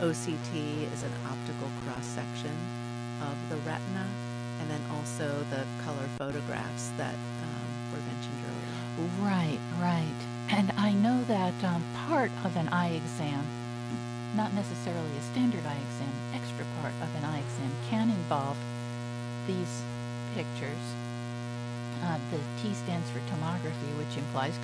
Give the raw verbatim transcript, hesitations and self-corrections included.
O C T is an optical cross-section of the retina, and then also the color photographs that um, were mentioned earlier. Right, right. And I know that um, part of an eye exam, not necessarily a standard eye exam, extra part of an eye exam can involve these pictures. Uh, the T stands for tomography, which implies